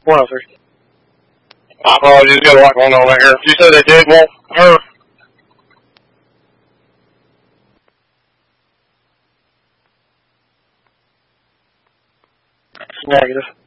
103. My apologies, got a lot going on out here. You said they did want her? Negative.